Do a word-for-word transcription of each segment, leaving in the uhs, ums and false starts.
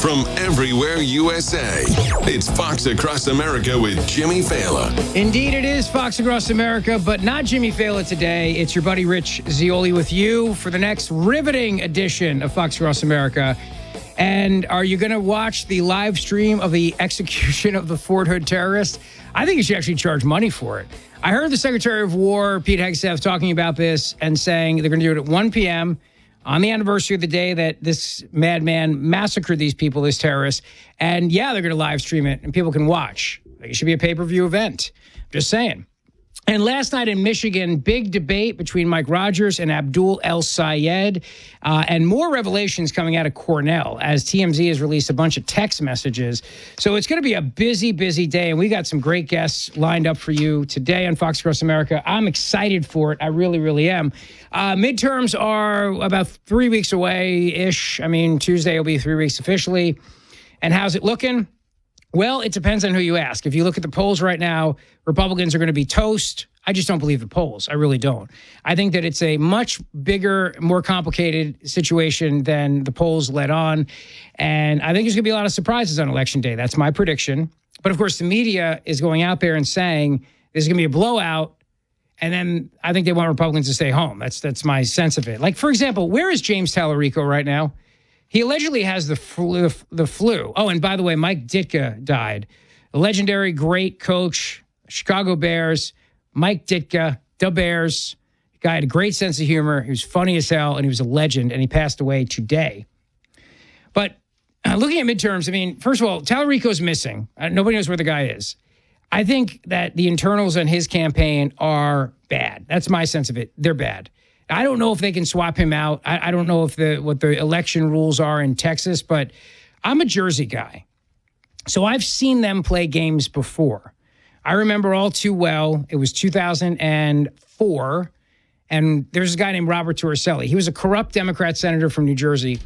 from everywhere U S A. It's Fox Across America with Jimmy Fallon. Indeed, it is Fox Across America, but not Jimmy Fallon today. It's your buddy Rich Zeoli with you for the next riveting edition of Fox Across America. And are you going to watch the live stream of the execution of the Fort Hood terrorist? I think you should actually charge money for it. I heard the Secretary of War, Pete Hegseth, talking about this and saying they're going to do it at one p.m. on the anniversary of the day that this madman massacred these people, this terrorist. And yeah, they're going to live stream it and people can watch. It should be a pay-per-view event. Just saying. And last night in Michigan, big debate between Mike Rogers and Abdul El-Sayed, uh, and more revelations coming out of Cornell as T M Z has released a bunch of text messages. So it's going to be a busy, busy day, and we got some great guests lined up for you today on Fox Across America. I'm excited for it. I really, really am. Uh, midterms are about three weeks away-ish. I mean, Tuesday will be three weeks officially. And how's it looking? Well, it depends on who you ask. If you look at the polls right now, Republicans are going to be toast. I just don't believe the polls. I really don't. I think that it's a much bigger, more complicated situation than the polls let on. And I think there's going to be a lot of surprises on Election Day. That's my prediction. But of course, the media is going out there and saying there's going to be a blowout. And then I think they want Republicans to stay home. That's that's my sense of it. Like, for example, where is James Tallarico right now? He allegedly has the flu, the flu. Oh, and by the way, Mike Ditka died. A legendary, great coach, Chicago Bears. Mike Ditka, the Bears. The guy had a great sense of humor. He was funny as hell, and he was a legend, and he passed away today. But uh, looking at midterms, I mean, first of all, Tallarico's missing. Uh, nobody knows where the guy is. I think that the internals on his campaign are bad. That's my sense of it. They're bad. I don't know if they can swap him out. I, I don't know if the what the election rules are in Texas, but I'm a Jersey guy. So I've seen them play games before. I remember all too well. It was two thousand four, and there's a guy named Robert Torricelli. He was a corrupt Democrat senator from New Jersey,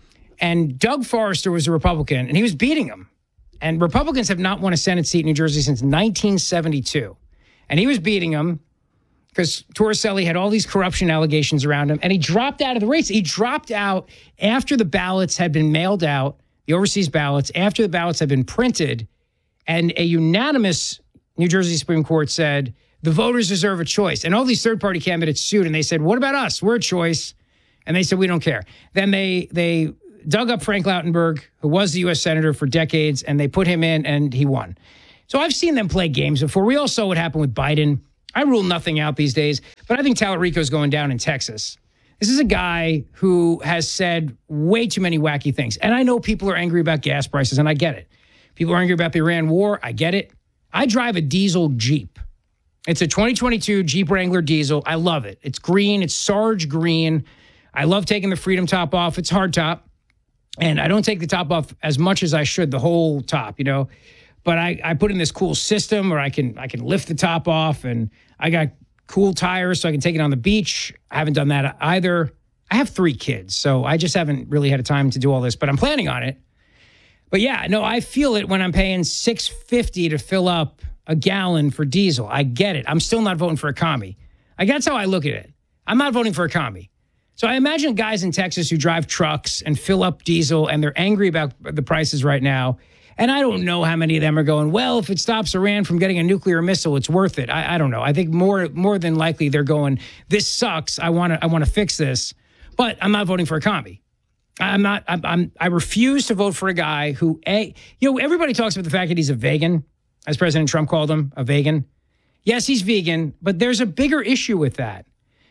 and Doug Forrester was a Republican, and he was beating him. And Republicans have not won a Senate seat in New Jersey since nineteen seventy-two, and he was beating him because Torricelli had all these corruption allegations around him, and he dropped out of the race. He dropped out after the ballots had been mailed out, the overseas ballots, after the ballots had been printed, and a unanimous New Jersey Supreme Court said, the voters deserve a choice. And all these third-party candidates sued, and they said, what about us? We're a choice. And they said, we don't care. Then they they dug up Frank Lautenberg, who was the U S Senator for decades, and they put him in, and he won. So I've seen them play games before. We all saw what happened with Biden. I rule nothing out these days, but I think Tallarico's going down in Texas. This is a guy who has said way too many wacky things. And I know people are angry about gas prices, and I get it. People are angry about the Iran war. I get it. I drive a diesel Jeep. It's a twenty twenty-two Jeep Wrangler diesel. I love it. It's green. It's Sarge green. I love taking the Freedom top off. It's hard top. And I don't take the top off as much as I should, the whole top, you know. But I, I put in this cool system where I can I can lift the top off, and I got cool tires so I can take it on the beach. I haven't done that either. I have three kids, so I just haven't really had a time to do all this, but I'm planning on it. But yeah, no, I feel it when I'm paying six fifty to fill up a gallon for diesel. I get it. I'm still not voting for a commie. Like, that's how I look at it. I'm not voting for a commie. So I imagine guys in Texas who drive trucks and fill up diesel, and they're angry about the prices right now. And I don't know how many of them are going, well, if it stops Iran from getting a nuclear missile, it's worth it. I, I don't know. I think more more than likely they're going, this sucks. I want to I want to fix this. But I'm not voting for a commie. I'm not. I'm, I'm. I refuse to vote for a guy who, a, you know, everybody talks about the fact that he's a vegan, as President Trump called him, a vegan. Yes, he's vegan, but there's a bigger issue with that.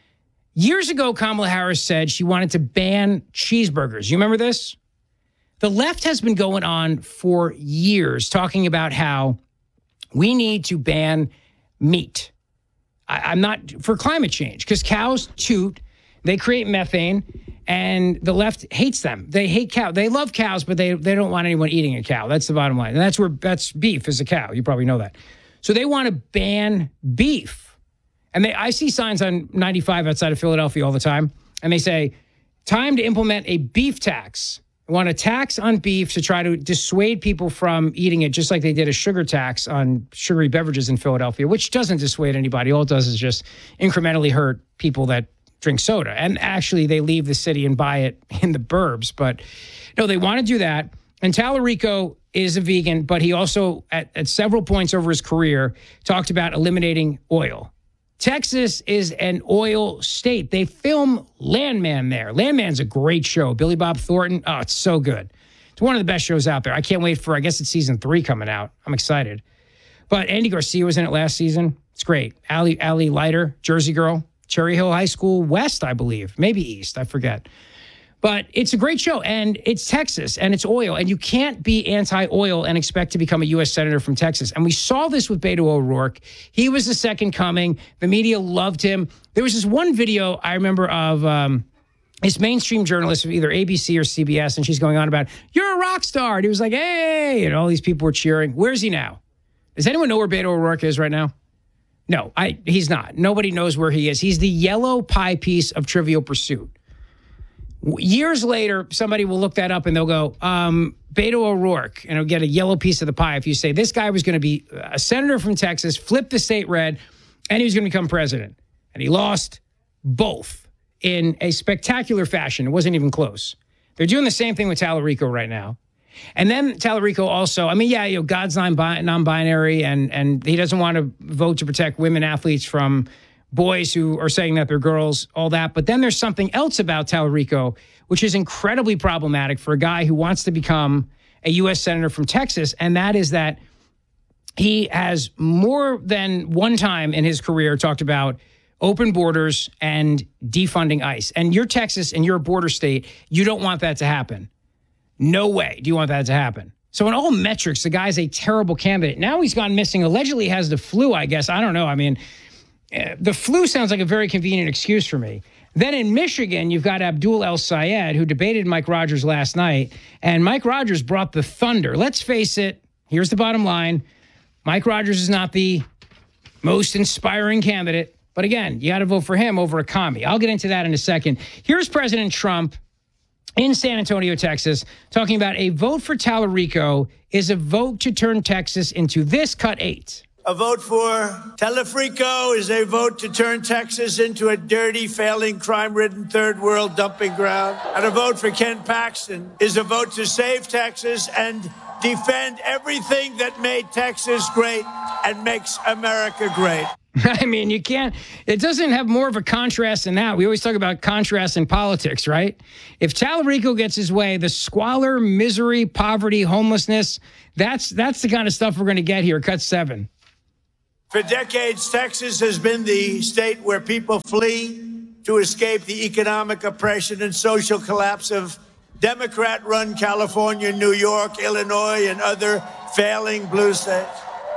Years ago, Kamala Harris said she wanted to ban cheeseburgers. You remember this? The left has been going on for years talking about how we need to ban meat. I, I'm not for climate change because cows toot, they create methane, and the left hates them. They hate cow. They love cows, but they they don't want anyone eating a cow. That's the bottom line. And that's where that's beef is a cow. You probably know that. So they want to ban beef. And they I see signs on ninety-five outside of Philadelphia all the time, and they say, time to implement a beef tax. I want a tax on beef to try to dissuade people from eating it, just like they did a sugar tax on sugary beverages in Philadelphia, which doesn't dissuade anybody. All it does is just incrementally hurt people that drink soda. And actually, they leave the city and buy it in the burbs. But no, they want to do that. And Tallarico is a vegan, but he also, at, at several points over his career, talked about eliminating oil. Texas is an oil state. They film Landman there. Landman's a great show. Billy Bob Thornton. Oh, it's so good. It's one of the best shows out there. I can't wait for, I guess it's season three coming out. I'm excited. But Andy Garcia was in it last season. It's great. Ali, Ali Leiter, Jersey Girl, Cherry Hill High School West, I believe. Maybe East, I forget. But it's a great show, and it's Texas, and it's oil, and you can't be anti-oil and expect to become a U S senator from Texas. And we saw this with Beto O'Rourke. He was the second coming. The media loved him. There was this one video I remember of um, this mainstream journalist of either A B C or C B S, and she's going on about, you're a rock star. And he was like, hey, and all these people were cheering. Where's he now? Does anyone know where Beto O'Rourke is right now? No, I, he's not. Nobody knows where he is. He's the yellow pie piece of Trivial Pursuit. Years later, somebody will look that up and they'll go, um, Beto O'Rourke, and it'll get a yellow piece of the pie if you say this guy was going to be a senator from Texas, flip the state red, and he was going to become president. And he lost both in a spectacular fashion. It wasn't even close. They're doing the same thing with Tallarico right now. And then Tallarico also, I mean, yeah, you know, God's non-binary, and and he doesn't want to vote to protect women athletes from boys who are saying that they're girls, all that. But then there's something else about Tallarico, which is incredibly problematic for a guy who wants to become a U S senator from Texas, and that is that he has more than one time in his career talked about open borders and defunding ICE. And you're Texas and you're a border state. You don't want that to happen. No way do you want that to happen. So in all metrics, the guy's a terrible candidate. Now he's gone missing. Allegedly has the flu, I guess. I don't know. I mean, uh, the flu sounds like a very convenient excuse for me. Then in Michigan, you've got Abdul El-Sayed, who debated Mike Rogers last night. And Mike Rogers brought the thunder. Let's face it. Here's the bottom line. Mike Rogers is not the most inspiring candidate. But again, you got to vote for him over a commie. I'll get into that in a second. Here's President Trump in San Antonio, Texas, talking about a vote for Tallarico is a vote to turn Texas into this, cut eight. A vote for Tallarico is a vote to turn Texas into a dirty, failing, crime-ridden third world dumping ground. And a vote for Ken Paxton is a vote to save Texas and defend everything that made Texas great and makes America great. I mean, you can't, it doesn't have more of a contrast than that. We always talk about contrast in politics, right? If Tallarico gets his way, the squalor, misery, poverty, homelessness, that's that's the kind of stuff we're going to get here. Cut seven. For decades, Texas has been the state where people flee to escape the economic oppression and social collapse of Democrat-run California, New York, Illinois, and other failing blue states.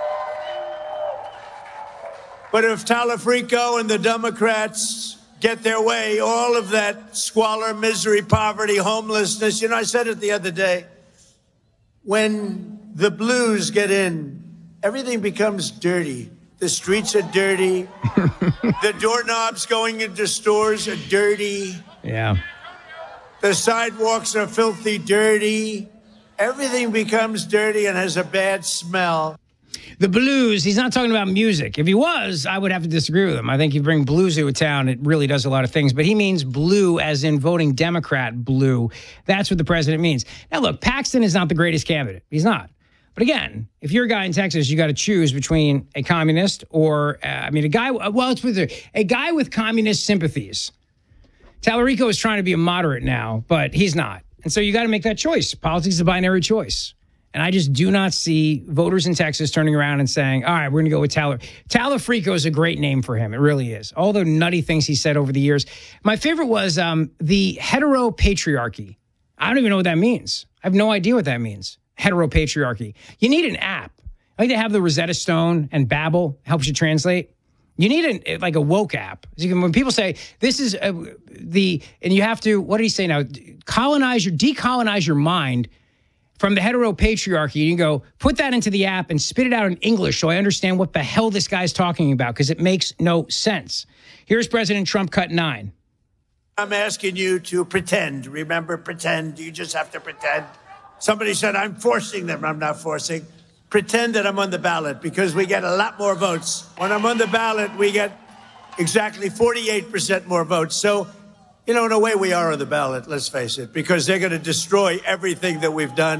But if Tallarico and the Democrats get their way, all of that squalor, misery, poverty, homelessness, you know, I said it the other day, when the blues get in, everything becomes dirty. The streets are dirty. The doorknobs going into stores are dirty. Yeah. The sidewalks are filthy dirty. Everything becomes dirty and has a bad smell. The blues, he's not talking about music. If he was, I would have to disagree with him. I think you bring blues to a town, it really does a lot of things. But he means blue as in voting Democrat blue. That's what the president means. Now, look, Paxton is not the greatest candidate. He's not. But again, if you're a guy in Texas, you got to choose between a communist or, uh, I mean, a guy, well, it's with a, a guy with communist sympathies. Tallarico is trying to be a moderate now, but he's not. And so you got to make that choice. Politics is a binary choice. And I just do not see voters in Texas turning around and saying, all right, we're going to go with Taller. Tallarico is a great name for him. It really is. All the nutty things he said over the years. My favorite was um, the heteropatriarchy. I don't even know what that means. I have no idea what that means. Heteropatriarchy. You need an app. I like to have the Rosetta Stone and Babbel helps you translate. You need an, like a woke app. When people say this is a, the, and you have to, what did he say now? Colonize your, decolonize your mind from the heteropatriarchy. You can go put that into the app and spit it out in English so I understand what the hell this guy's talking about, because it makes no sense. Here's President Trump, cut nine. I'm asking you to pretend. Remember, pretend. You just have to pretend. Somebody said, I'm forcing them. I'm not forcing. Pretend that I'm on the ballot because we get a lot more votes. When I'm on the ballot, we get exactly forty-eight percent more votes. So, you know, in a way we are on the ballot, let's face it, because they're going to destroy everything that we've done.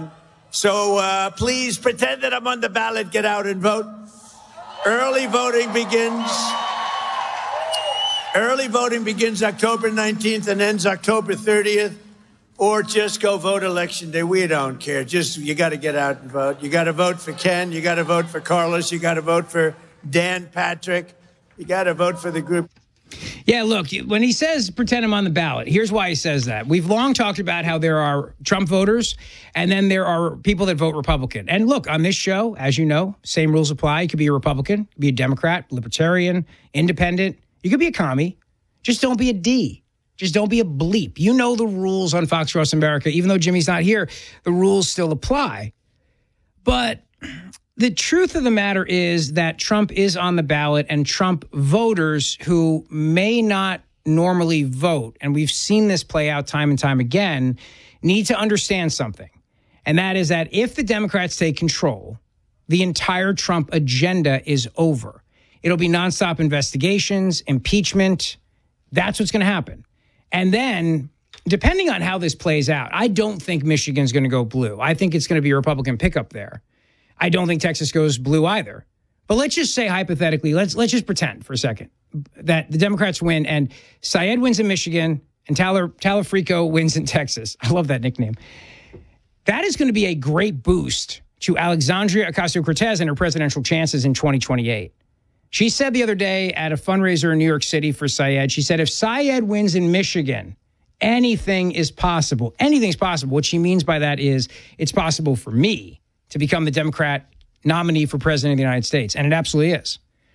So uh, please pretend that I'm on the ballot. Get out and vote. Early voting begins. Early voting begins October nineteenth and ends October thirtieth. Or just go vote election day. We don't care. Just, you got to get out and vote. You got to vote for Ken. You got to vote for Carlos. You got to vote for Dan Patrick. You got to vote for the group. Yeah, look, when he says pretend I'm on the ballot, here's why he says that. We've long talked about how there are Trump voters and then there are people that vote Republican. And look, on this show, as you know, same rules apply. You could be a Republican, be a Democrat, libertarian, independent. You could be a commie. Just don't be a D. Just don't be a bleep. You know the rules on Fox Across America. Even though Jimmy's not here, the rules still apply. But the truth of the matter is that Trump is on the ballot, and Trump voters who may not normally vote, and we've seen this play out time and time again, need to understand something. And that is that if the Democrats take control, the entire Trump agenda is over. It'll be nonstop investigations, impeachment. That's what's going to happen. And then, depending on how this plays out, I don't think Michigan's going to go blue. I think it's going to be a Republican pickup there. I don't think Texas goes blue either. But let's just say hypothetically, let's let's just pretend for a second that the Democrats win and Syed wins in Michigan and Tyler, Talafrico wins in Texas. I love that nickname. That is going to be a great boost to Alexandria Ocasio-Cortez and her presidential chances in twenty twenty-eight. She said the other day at a fundraiser in New York City for Syed, she said, if Syed wins in Michigan, anything is possible. Anything's possible. What she means by that is it's possible for me to become the Democrat nominee for president of the United States. And it absolutely is.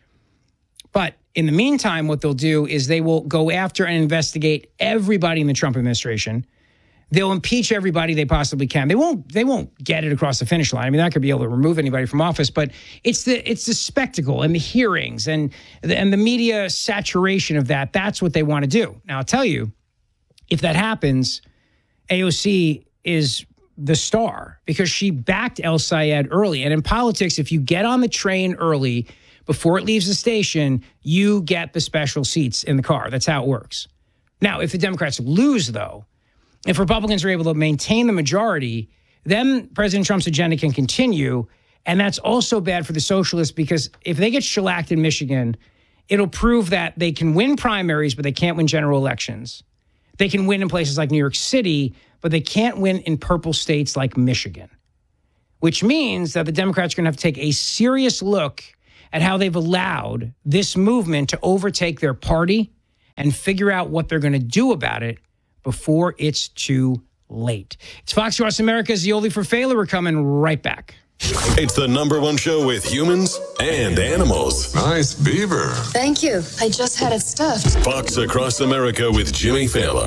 But in the meantime, what they'll do is they will go after and investigate everybody in the Trump administration. They'll impeach everybody they possibly can. They won't. They won't get it across the finish line. I mean, they're not going to be able to remove anybody from office. But it's the it's the spectacle and the hearings and the, and the media saturation of that. That's what they want to do. Now, I'll tell you, if that happens, A O C is the star because she backed El Sayed early. And in politics, if you get on the train early before it leaves the station, you get the special seats in the car. That's how it works. Now, if the Democrats lose, though. If Republicans are able to maintain the majority, then President Trump's agenda can continue. And that's also bad for the socialists because if they get shellacked in Michigan, it'll prove that they can win primaries, but they can't win general elections. They can win in places like New York City, but they can't win in purple states like Michigan, which means that the Democrats are going to have to take a serious look at how they've allowed this movement to overtake their party and figure out what they're going to do about it before it's too late. It's Fox Across America's Zioli for Fela. We're coming right back. It's the number one show with humans and animals. Nice beaver. Thank you. I just had it stuffed. Fox Across America with Jimmy Fela.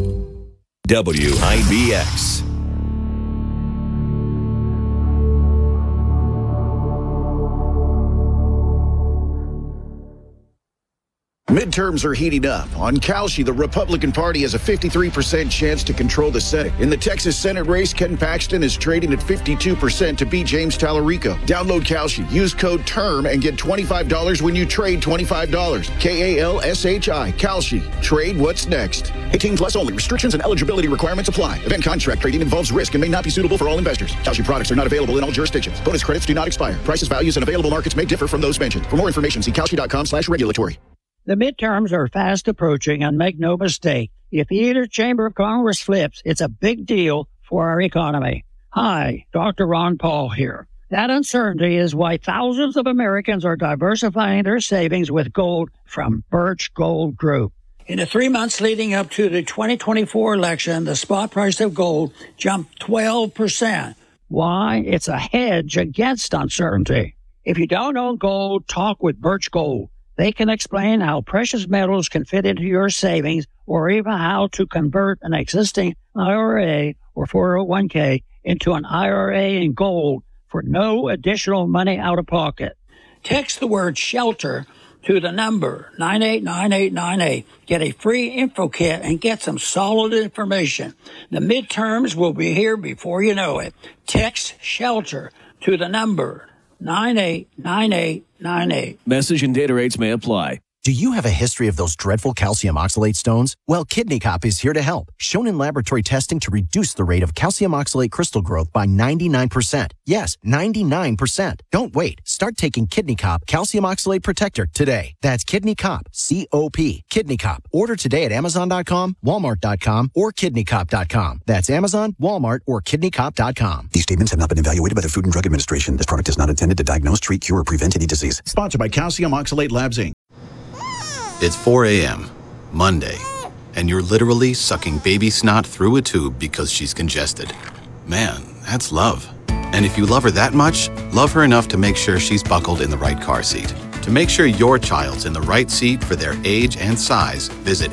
W I B X. Midterms are heating up. On Kalshi, the Republican Party has a fifty-three percent chance to control the Senate. In the Texas Senate race, Ken Paxton is trading at fifty-two percent to beat James Talarico. Download Kalshi. Use code TERM and get twenty-five dollars when you trade twenty-five dollars. K A L S H I. Kalshi. Trade what's next. eighteen plus only. Restrictions and eligibility requirements apply. Event contract trading involves risk and may not be suitable for all investors. Kalshi products are not available in all jurisdictions. Bonus credits do not expire. Prices, values, and available markets may differ from those mentioned. For more information, see kalshi.com slash regulatory. The midterms are fast approaching, and make no mistake, if either chamber of Congress flips, it's a big deal for our economy. Hi, Doctor Ron Paul here. That uncertainty is why thousands of Americans are diversifying their savings with gold from Birch Gold Group. In the three months leading up to the twenty twenty-four election, the spot price of gold jumped twelve percent. Why? It's a hedge against uncertainty. If you don't own gold, talk with Birch Gold. They can explain how precious metals can fit into your savings or even how to convert an existing I R A or four oh one k into an I R A in gold for no additional money out of pocket. Text the word SHELTER to the number nine eight nine eight nine eight. Get a free info kit and get some solid information. The midterms will be here before you know it. Text SHELTER to the number nine eight nine eight nine eight. Message and data rates may apply. Do you have a history of those dreadful calcium oxalate stones? Well, Kidney Cop is here to help. Shown in laboratory testing to reduce the rate of calcium oxalate crystal growth by ninety-nine percent. Yes, ninety-nine percent. Don't wait. Start taking Kidney Cop Calcium Oxalate Protector today. That's Kidney Cop, C O P. Kidney Cop. Order today at Amazon dot com, Walmart dot com, or Kidney Cop dot com. That's Amazon, Walmart, or Kidney Cop dot com. These statements have not been evaluated by the Food and Drug Administration. This product is not intended to diagnose, treat, cure, or prevent any disease. Sponsored by Calcium Oxalate Labs, Incorporated. It's four a.m., Monday, and you're literally sucking baby snot through a tube because she's congested. Man, that's love. And if you love her that much, love her enough to make sure she's buckled in the right car seat. To make sure your child's in the right seat for their age and size, visit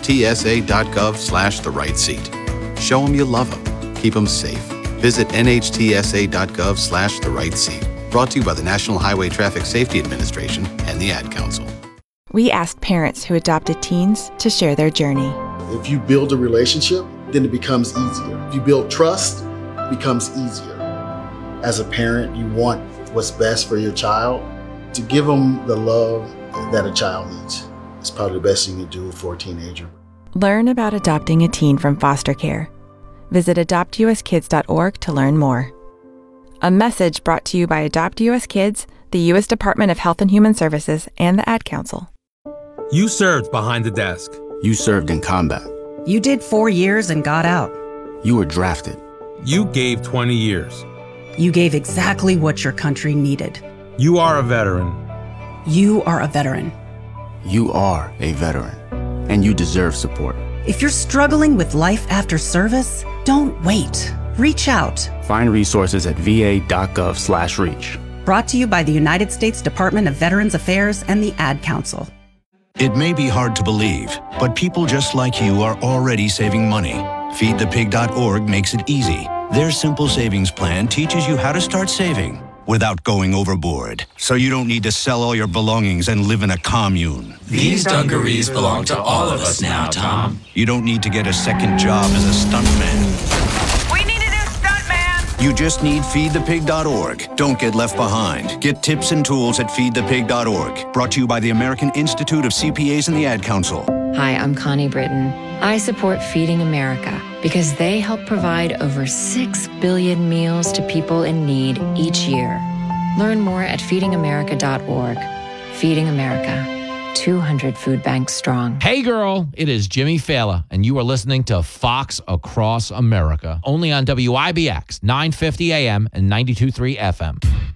nhtsa.gov slash the right seat. Show them you love them. Keep them safe. Visit nhtsa.gov slash the right seat. Brought to you by the National Highway Traffic Safety Administration and the Ad Council. We asked parents who adopted teens to share their journey. If you build a relationship, then it becomes easier. If you build trust, it becomes easier. As a parent, you want what's best for your child. To give them the love that a child needs is probably the best thing you can do for a teenager. Learn about adopting a teen from foster care. Visit adopt u s kids dot org to learn more. A message brought to you by Adopt U S Kids, the U S Department of Health and Human Services, and the Ad Council. You served behind the desk. You served in combat. You did four years and got out. You were drafted. You gave twenty years. You gave exactly what your country needed. You are a veteran. You are a veteran. You are a veteran, and you deserve support. If you're struggling with life after service, don't wait. Reach out. Find resources at va.gov slash reach. Brought to you by the United States Department of Veterans Affairs and the Ad Council. It may be hard to believe, but people just like you are already saving money. feed the pig dot org makes it easy. Their simple savings plan teaches you how to start saving without going overboard, so you don't need to sell all your belongings and live in a commune. These dungarees belong to all of us now, Tom. You don't need to get a second job as a stuntman. We need a new stuntman! You just need feed the pig dot org. Don't get left behind. Get tips and tools at feed the pig dot org. Brought to you by the American Institute of C P As and the Ad Council. Hi, I'm Connie Britton. I support Feeding America because they help provide over six billion meals to people in need each year. Learn more at feeding america dot org. Feeding America, two hundred food banks strong. Hey girl, it is Jimmy Fallon, and you are listening to Fox Across America, only on W I B X, nine fifty A M and ninety-two point three F M.